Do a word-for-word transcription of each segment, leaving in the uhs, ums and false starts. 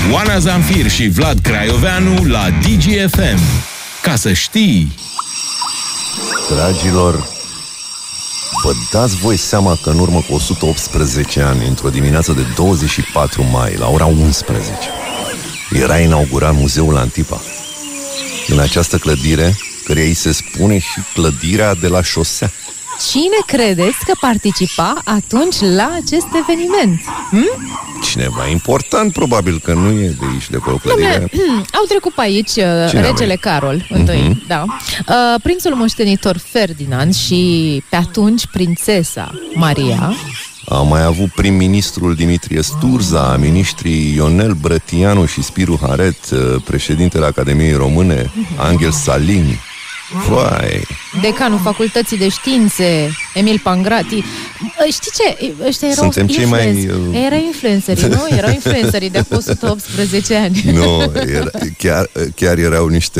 Oana Zamfir și Vlad Craioveanu la D G F M. Ca să știi... Dragilor, vă dați voi seama că în urmă cu o sută optsprezece ani, într-o dimineață de douăzeci și patru mai, la ora unsprezece, era inaugurat Muzeul Antipa. În această clădire, căreia îi se spune și clădirea de la șosea. Cine credeți că participa atunci la acest eveniment? Hm? Cineva important, probabil, că nu e de aici, de acolo clădirea. Au trecut pe aici uh, regele Carol, întâi, uh-huh. da. Uh, prințul moștenitor Ferdinand și pe atunci prințesa Maria. Am mai avut prim-ministrul Dimitrie Sturza, miniștrii Ionel Brătianu și Spiru Haret, președintele Academiei Române, Angel Salini. Vai. Decanul Facultății de Științe, Emil Pangrati. Știi ce? Ăștia erau Suntem cei mai... Erau influencerii, nu? Erau influencerii de o sută optsprezece ani. Nu, era, chiar, chiar erau niște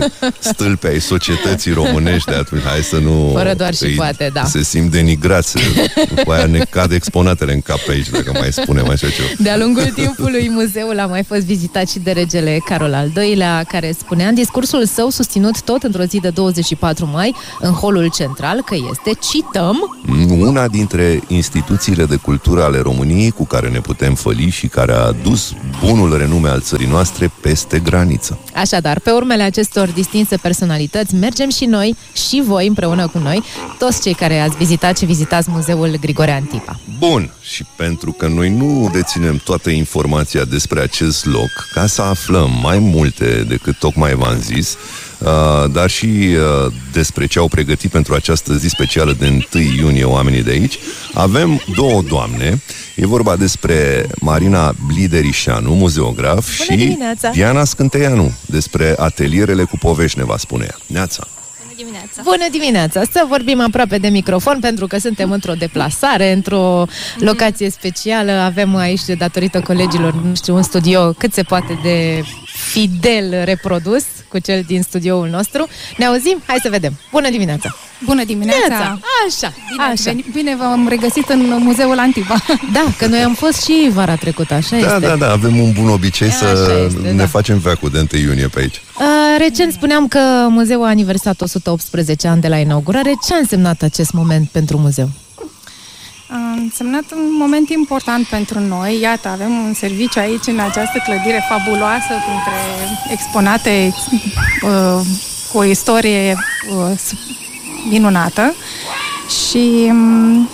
stâlpi ai societății românești de atunci. Hai să nu... Fără doar și poate, da. Se simt denigrați. După aia ne cad exponatele în cap pe aici, dacă mai spunem așa ceva. De-a lungul timpului, muzeul a mai fost vizitat și de regele Carol al doilea, care spunea în discursul său, susținut tot într-o zi de douăzeci și patru mai, în holul central, că este, cităm, una dintre instituțiile de cultură ale României cu care ne putem făli și care a adus bunul renume al țării noastre peste graniță. Așadar, pe urmele acestor distinse personalități, mergem și noi, și voi împreună cu noi, toți cei care ați vizitat și vizitați Muzeul Grigore Antipa. Bun, și pentru că noi nu deținem toată informația despre acest loc, ca să aflăm mai multe decât tocmai v-am zis, Uh, dar și uh, despre ce au pregătit pentru această zi specială de întâi iunie oamenii de aici, avem două doamne. E vorba despre Marina Bliderișanu, muzeograf, și dimineața. Diana Scânteianu, despre atelierele cu povești, ne va spune ea. Neața! Dimineața. Bună dimineața! Să vorbim aproape de microfon, pentru că suntem într-o deplasare, într-o locație specială. Avem aici, datorită colegilor, nu știu, un studio cât se poate de fidel reprodus cu cel din studioul nostru. Ne auzim? Hai să vedem! Bună dimineața! Bună dimineața! Dimineața. Așa, bine, așa. Bine v-am regăsit în Muzeul Antipa. Da, că noi am fost și vara trecută, așa da, este. Da, da, da, avem un bun obicei așa să este, ne da. facem veacul de întâi iunie pe aici. Uh, recent spuneam că muzeul a aniversat o sută optsprezece ani de la inaugurare. Ce a însemnat acest moment pentru muzeu? A însemnat un moment important pentru noi. Iată, avem un serviciu aici, în această clădire fabuloasă, printre exponate uh, cu o istorie uh, minunată. Și um,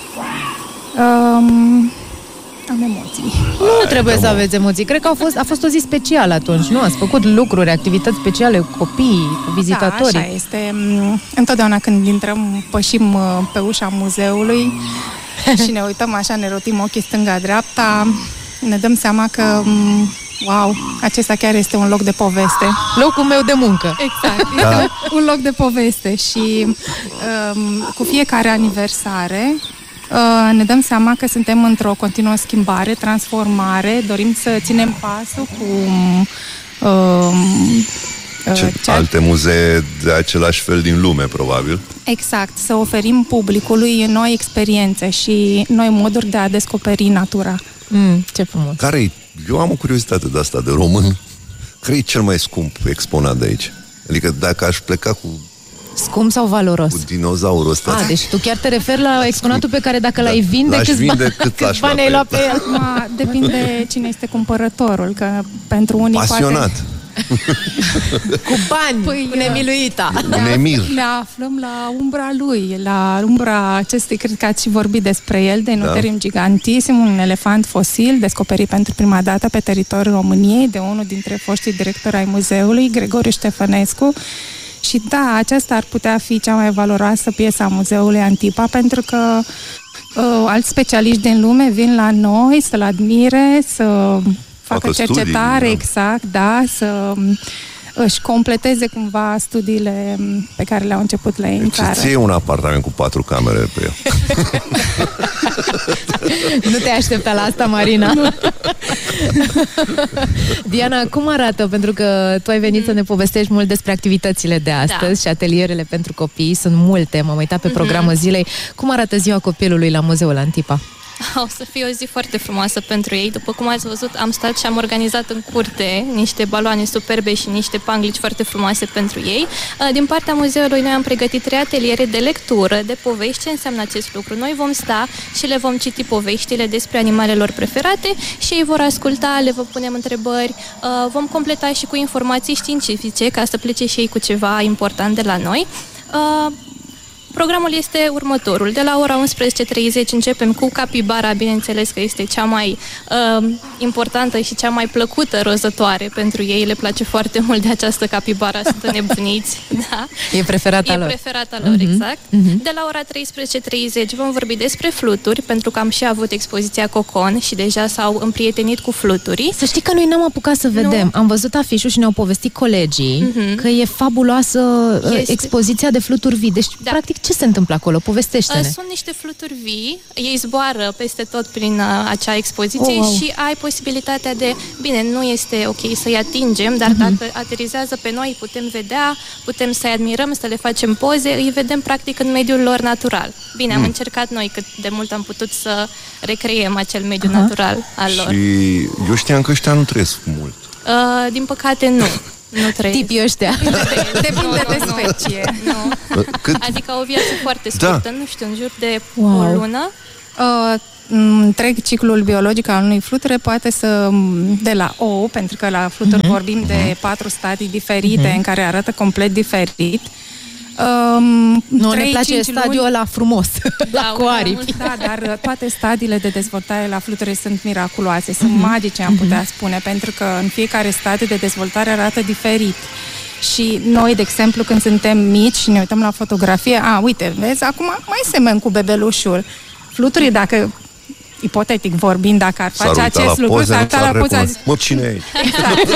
um, am emoții. Nu trebuie să aveți emoții. Cred că a fost, a fost o zi specială atunci, nu? Ați făcut lucruri, activități speciale cu copiii, cu vizitatorii. Da, așa este. Întotdeauna când intrăm, pășim pe ușa muzeului și ne uităm așa, ne rotim ochii stânga-dreapta, ne dăm seama că, wow, acesta chiar este un loc de poveste. Locul meu de muncă. Exact, da. Un loc de poveste și um, cu fiecare aniversare uh, ne dăm seama că suntem într-o continuă schimbare, transformare, dorim să ținem pasul cu um, Ce, Ce alte muzee de același fel din lume, probabil. Exact, să oferim publicului noi experiențe și noi moduri de a descoperi natura. Mm, ce frumos. Care-i, eu am o curiozitate de asta, de român. Care e cel mai scump exponat de aici? Adică dacă aș pleca cu... Scump sau valoros? Cu dinozaurul ăsta. Ah, deci tu chiar te referi la exponatul pe care dacă da, l-ai vinde, l-aș câți, vinde, bani, cât câți bani ai luat pe el? Ma, depinde cine este cumpărătorul, că pentru unii pasionat. poate... Cu bani, păi, cu nemiluita. Un emir. Ne aflăm la umbra lui, la umbra acestui, cred că ați și vorbit despre el, de Noterium da. gigantissim, un elefant fosil descoperit pentru prima dată pe teritoriul României de unul dintre foștii directori ai muzeului, Gregoriu Ștefănescu. Și da, aceasta ar putea fi cea mai valoroasă piesă a Muzeului Antipa, pentru că uh, alți specialiști din lume vin la noi să-l admire, să facă cercetare, studii, exact, da, să își completeze cumva studiile pe care le-au început la ei în țară. Ție un apartament cu patru camere pe el. Nu te aștepta la asta, Marina? Diana, cum arată? Pentru că tu ai venit mm. să ne povestești mult despre activitățile de astăzi da. și atelierele pentru copii. Sunt multe, m-am uitat pe programul mm-hmm. zilei. Cum arată ziua copilului la Muzeul Antipa? O să fie o zi foarte frumoasă pentru ei. După cum ați văzut, am stat și am organizat în curte niște baloane superbe și niște panglici foarte frumoase pentru ei. Din partea muzeului noi am pregătit trei ateliere de lectură, de povești. Ce înseamnă acest lucru? Noi vom sta și le vom citi poveștile despre animalele lor preferate și ei vor asculta, le vom punem întrebări, vom completa și cu informații științifice ca să plece și ei cu ceva important de la noi. Programul este următorul. De la ora unsprezece și treizeci începem cu capibara, bineînțeles că este cea mai uh, importantă și cea mai plăcută rozătoare pentru ei. Le place foarte mult de această capibara, sunt înnebuniți. Da. E preferata e lor. E preferata lor, uh-huh. exact. Uh-huh. De la ora treisprezece și treizeci vom vorbi despre fluturi, pentru că am și avut expoziția Cocon și deja s-au împrietenit cu fluturii. Să știi că noi n-am apucat să vedem. Nu. Am văzut afișul și ne-au povestit colegii uh-huh. că e fabuloasă este. expoziția de fluturi vii. Deci, da. practic, ce se întâmplă acolo? Povestește-ne. Sunt niște fluturi vii, ei zboară peste tot prin acea expoziție oh, wow. și ai posibilitatea de, bine, nu este ok să-i atingem, dar uh-huh. dacă aterizează pe noi, putem vedea, putem să-i admirăm, să le facem poze, îi vedem practic în mediul lor natural. Bine, mm. am încercat noi cât de mult am putut să recreiem acel mediu uh-huh. natural al lor. Și eu știam că ăștia nu trăiesc mult. Uh, din păcate, nu. Nu trăiesc. Tipii ăștia. Depinde de specie. Nu. Cât? Adică o viață foarte scurtă, da. nu știu, în jur de wow. o lună. Uh, întreg ciclul biologic al unui fluture poate să, de la ou, pentru că la fluturi uh-huh. vorbim uh-huh. de patru stadii diferite uh-huh. în care arată complet diferit. Um, nu, ne place stadiul ăla frumos, da, cu aripi. Da, dar toate stadiile de dezvoltare la fluturi sunt miraculoase, sunt uh-huh. magice, am putea spune, pentru că în fiecare stadiu de dezvoltare arată diferit. Și noi, de exemplu, când suntem mici și ne uităm la fotografie, a, uite, vezi, acum mai semăn cu bebelușul. Fluturii, dacă ipotetic vorbind, dacă ar face acest lucru, s-ar uita la poza. Mă, cine e aici? Exact.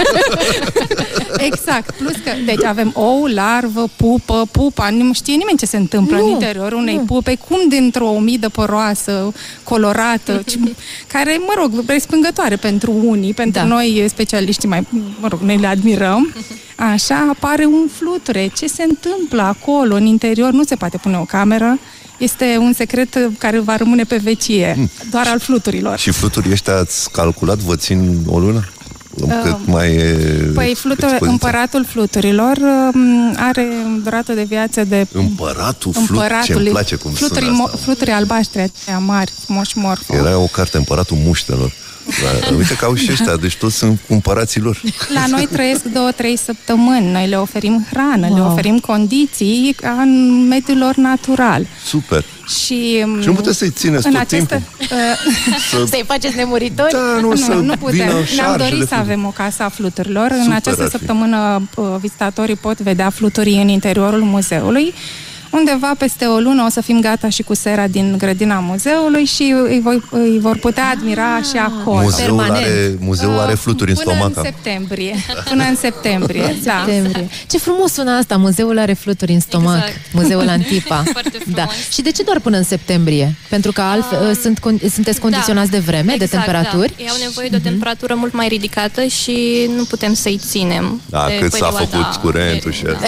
Exact. Plus că, deci avem ou, larvă, pupă, pupa, nu știe nimeni ce se întâmplă nu, în interiorul unei nu. pupe, cum dintr-o omidă poroasă, colorată, care, mă rog, respingătoare pentru unii, pentru da. noi specialiștii mai, mă rog, noi le admirăm. Așa apare un fluture. Ce se întâmplă acolo, în interior? Nu se poate pune o cameră. Este un secret care va rămâne pe vecie, hmm. doar al fluturilor. Și fluturii ăștia ați calculat, vă țin o lună? Cât mai e Păi flutur, împăratul fluturilor are durată de viață de... Împăratul fluturilor, ce-mi place cum fluturii, sună asta. Fluturi albaștri, aceia mari, moși morfo. Era o carte, Împăratul muștelor. Da, uite că au și ăștia, deci toți sunt cumpărații lor. La noi trăiesc două, trei săptămâni. Noi le oferim hrană, wow. le oferim condiții în mediul lor natural. Super. Și, și nu puteți să-i țineți tot aceste, timpul? Uh, să... Să-i faceți nemuritori? Da, nu, nu, să nu putem. Ne-am dorit să fluturi. avem o casă a fluturilor. Super, în această săptămână vizitatorii pot vedea fluturii în interiorul muzeului. Undeva peste o lună o să fim gata și cu sera din grădina muzeului și îi, voi, îi vor putea admira ah, și acolo. Muzeul are, muzeul are fluturi în stomac. Până în septembrie. Până în septembrie, da. septembrie. Ce frumos sună asta, muzeul are fluturi în stomac. Exact. Muzeul Antipa. Foarte frumos. Da. Și de ce doar până în septembrie? Pentru că altfel, uh, sunt, sunteți condiționați da. de vreme, exact, de temperaturi? Da. Ei au nevoie de o temperatură uh-huh. mult mai ridicată și nu putem să-i ținem. Da, cât s-a făcut curentul și da.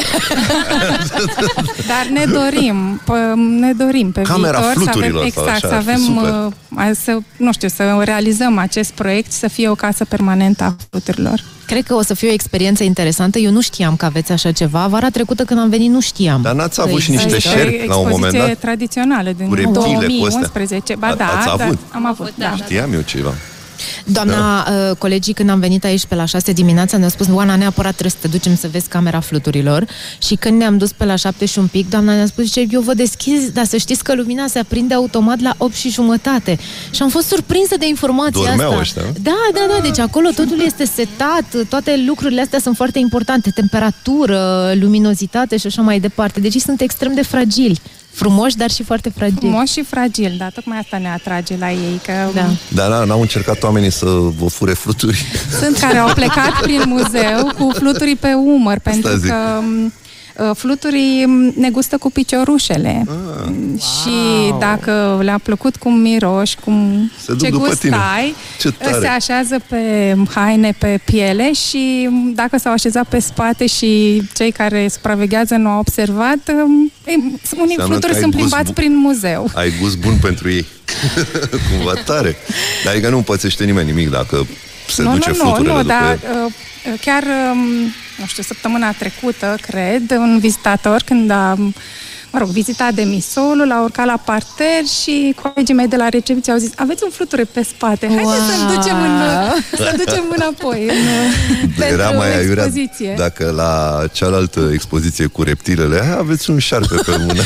Dar ne dorim, ne dorim pe Camera viitor să fluturilor, avem, exact, așa, să avem, să, nu știu, să realizăm acest proiect, să fie o casă permanentă a fluturilor. Cred că o să fie o experiență interesantă. Eu nu știam că aveți așa ceva. Vara trecută când am venit nu știam. Dar n-ați avut și niște șerpi la un moment dat? Expoziție tradițională din două mii unsprezece. Ba da, ați avut? Da, am avut, da. Știam eu ceva. Doamna, da. uh, colegii, când am venit aici pe la șase dimineața, ne-au spus, Oana, neapărat trebuie să te ducem să vezi camera fluturilor. Și când ne-am dus pe la șapte și un pic, doamna ne-a spus, zice, eu vă deschid, dar să știți că lumina se aprinde automat la opt și jumătate. Și am fost surprinsă de informația Dormeau asta. Ăștia, da, da, da, deci acolo totul este setat, toate lucrurile astea sunt foarte importante, temperatură, luminozitate și așa mai departe. Deci sunt extrem de fragili. Frumoși, dar și foarte fragili. Frumoși și fragili, da, tocmai asta ne atrage la ei. Că... Da. Dar n-au încercat oamenii să vă fure fluturi? Sunt care au plecat prin muzeu cu fluturi pe umăr, pentru că Fluturii ne gustă cu piciorușele. Ah. Și wow. dacă le-a plăcut cum miroși, cum ce gust ai, ce se așează pe haine, pe piele și dacă s-au așezat pe spate și cei care supraveghează nu au observat, unii fluturi sunt plimbați prin muzeu. Ai gust bun pentru ei. Cumva tare. Dar adică nu împățește nimeni nimic dacă se nu, duce nu, fluturile nu, după dar chiar, nu știu, săptămâna trecută, cred, un vizitator, când a, mă rog, vizitat demisolul, a urcat la parter și colegii mei de la recepție au zis: aveți un fluture pe spate, haideți wow. să-l ducem, în, să ducem înapoi în, Era pentru mai expoziție. Aiurea dacă la cealaltă expoziție cu reptilele, hai, aveți un șarpe pe mână.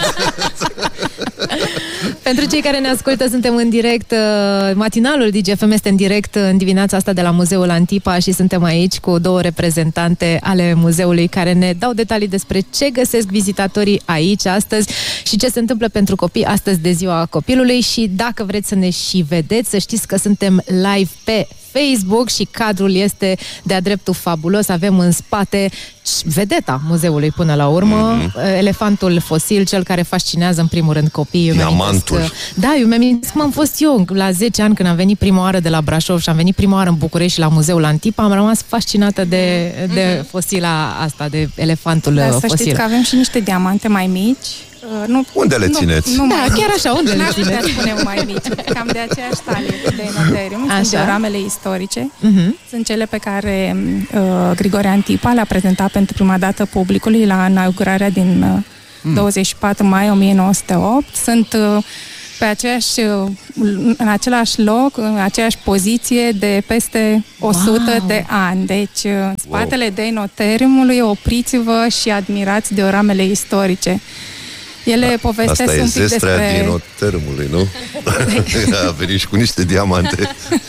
Pentru cei care ne ascultă, suntem în direct, matinalul D G F M este în direct în dimineața asta de la Muzeul Antipa și suntem aici cu două reprezentante ale muzeului care ne dau detalii despre ce găsesc vizitatorii aici astăzi și ce se întâmplă pentru copii astăzi de ziua copilului. Și dacă vreți să ne și vedeți, să știți că suntem live pe Facebook și cadrul este de-a dreptul fabulos. Avem în spate vedeta muzeului până la urmă, mm-hmm. elefantul fosil, cel care fascinează în primul rând copiii. Diamantul. Că, da, eu mi-am cum am fost eu la zece ani când am venit prima oară de la Brașov și am venit prima oară în București la Muzeul Antipa, am rămas fascinată de, de mm-hmm. fosila asta, de elefantul da, fosil. Să știți că avem și niște diamante mai mici. Uh, nu, unde le țineți? Nu, nu da, chiar așa, unde le țineți? Nu spunem mai mici, cam de aceeași talie de Inoterium. Sunt dioramele istorice. Uh-huh. Sunt cele pe care uh, Grigore Antipa le-a prezentat pentru prima dată publicului la inaugurarea din uh, mm. douăzeci și patru mai o mie nouă sute opt. Sunt uh, pe aceeași, uh, în același loc, în aceeași poziție de peste o sută wow. de ani. Deci, uh, în spatele wow. de Inoteriumului, opriți-vă și admirați dioramele istorice. Ele povestesc asta un pic despre... Asta e Inoteriumului, nu? A venit și cu niște diamante.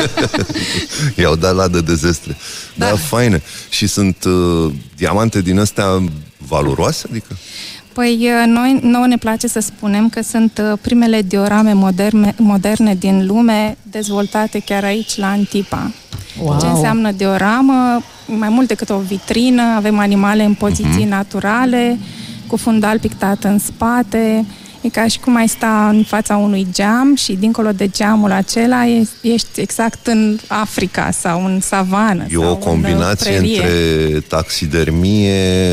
I-au dat ladă de zestre. Da, da, faine. Și sunt uh, diamante din astea valoroase? Adică? Păi, noi, nouă ne place să spunem că sunt primele diorame moderne, moderne din lume dezvoltate chiar aici, la Antipa. Wow. Ce înseamnă dioramă? Mai mult decât o vitrină, avem animale în poziții mm-hmm. naturale, cu fundal pictat în spate, e ca și cum ai sta în fața unui geam și dincolo de geamul acela ești exact în Africa sau în savană. E o combinație între taxidermie,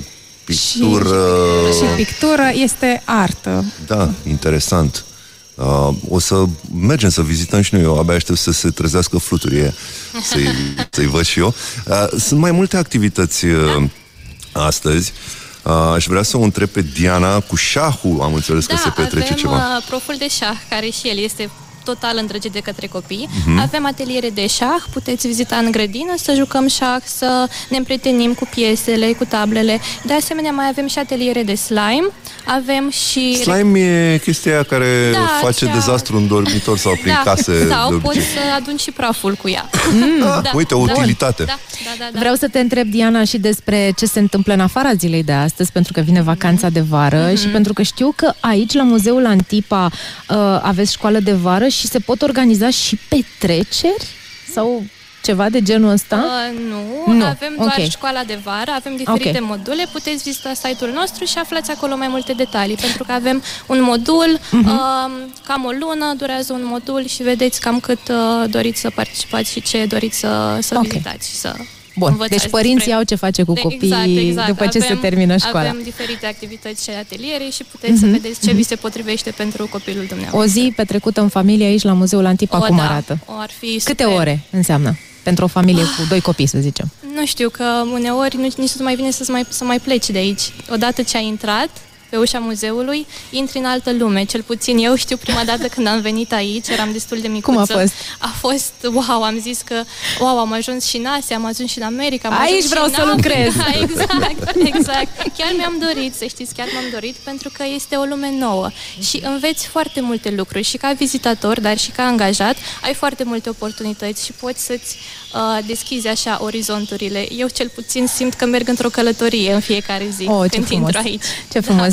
pictură... Și, și pictură este artă. Da, interesant. Uh, o să mergem să vizităm și noi. Eu abia aștept să se trezească fluturii să-i, să-i văd și eu. Uh, sunt mai multe activități uh, astăzi. Uh, aș vrea să o întreb pe Diana cu șahul. Am înțeles da, că se petrece avem, ceva. Uh, proful de șah, care și el este total îndrăgit de către copii. Uh-huh. Avem ateliere de șah, puteți vizita în grădină, să jucăm șah, să ne împrietenim cu piesele, cu tablele. De asemenea, mai avem și ateliere de slime. Avem și... Slime e chestia care da, face cea... dezastru în dormitor sau prin da, case. sau poți să aduni și praful cu ea. Mm, da, uite, o utilitate. Da, da, da, da. Vreau să te întreb, Diana, și despre ce se întâmplă în afara zilei de astăzi, pentru că vine vacanța de vară mm-hmm. și pentru că știu că aici, la Muzeul Antipa, uh, aveți școală de vară și se pot organiza și petreceri? Sau... ceva de genul ăsta? Uh, nu, nu, avem doar okay. școala de vară, avem diferite okay. module, puteți vizita site-ul nostru și aflați acolo mai multe detalii, pentru că avem un modul, uh-huh. uh, cam o lună durează un modul și vedeți cam cât uh, doriți să participați și ce doriți să, să okay. vizitați și să Bun, învățați. Deci părinții despre... au ce face cu copiii exact, exact. după ce avem, se termină școala. Avem diferite activități și ateliere și puteți uh-huh. să vedeți ce uh-huh. vi se potrivește pentru copilul dumneavoastră. O zi petrecută în familie aici la Muzeul Antipa, o, cum da, arată? O ar fi Câte super. ore înseamnă? Pentru o familie cu doi copii, să zicem. Nu știu, că uneori nici nu mai vine să mai, să mai pleci de aici. Odată ce ai intrat pe ușa muzeului, intri în altă lume. Cel puțin eu știu prima dată când am venit aici, eram destul de micuță. Cum a fost? A fost, wow, am zis că, wow, am ajuns și în Asia, am ajuns și în America. Am aici vreau să lucrez. Da, exact, exact. Chiar mi-am dorit, să știți, chiar m-am dorit, pentru că este o lume nouă. Și înveți foarte multe lucruri. Și ca vizitator, dar și ca angajat, ai foarte multe oportunități și poți să-ți uh, deschizi așa orizonturile. Eu cel puțin simt că merg într-o călătorie în fiecare zi, oh, când intru aici. Ce frumos. Da.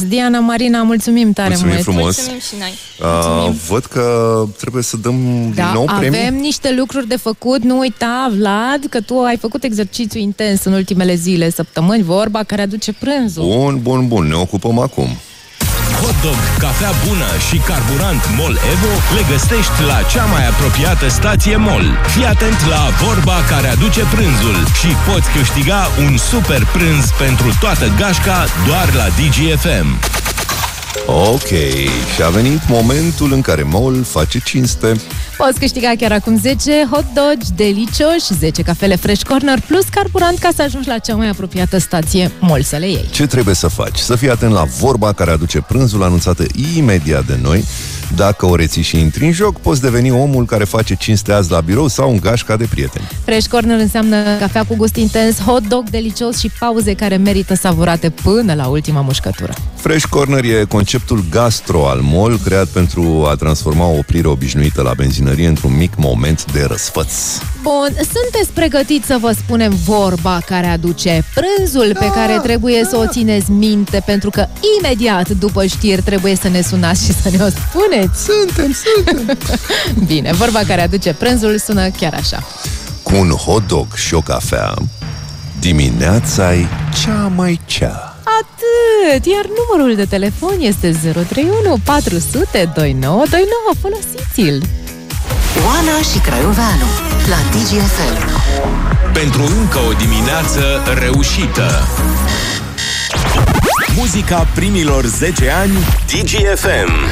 Diana, Marina, mulțumim tare mulțumim mult. frumos. Mulțumim și noi. Uh, văd că trebuie să dăm Da, din nou premii. avem niște lucruri de făcut. Nu uita, Vlad, că tu ai făcut exercițiu intens în ultimele zile, săptămâni, vorba care aduce prânzul. Bun, bun, bun, ne ocupăm acum. Hot dog, cafea bună și carburant MOL Evo le găsești la cea mai apropiată stație MOL. Fii atent la vorba care aduce prânzul și poți câștiga un super prânz pentru toată gașca doar la D G F M. Ok, și a venit momentul în care MOL face cinste. Poți câștiga chiar acum zece hot dogi delicioși, zece cafele Fresh Corner plus carburant ca să ajungi la cea mai apropiată stație MOL să le iei. Ce trebuie să faci? Să fii atent la vorba care aduce prânzul, anunțată imediat de noi. Dacă o reții și intri în joc, poți deveni omul care face cinste azi la birou sau în gașca de prieteni. Fresh Corner înseamnă cafea cu gust intens, hot dog delicios și pauze care merită savurate până la ultima mușcătură. Fresh Corner e conceptul gastro al MOL, creat pentru a transforma o oprire obișnuită la benzinărie într-un mic moment de răsfăț. Bun, sunteți pregătiți să vă spunem vorba care aduce prânzul pe care trebuie să o țineți minte, pentru că imediat după știri trebuie să ne sunați și să ne o spuneți? Suntem, suntem! Bine, vorba care aduce prânzul sună chiar așa. Cu un hot dog și o cafea, dimineața-i cea mai cea. Atât, iar numărul de telefon este zero trei unu patru zero zero doi nouă doi nouă, folosiți-l! Oana și Craioveanu la D G F M. Pentru încă o dimineață reușită. Muzica primilor zece ani D G F M.